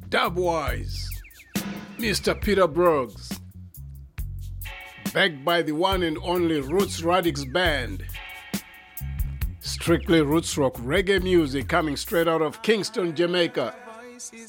Dubwise, Mr. Peter Brooks, backed by the one and only Roots Radix Band. Strictly roots rock reggae music coming straight out of Kingston, Jamaica.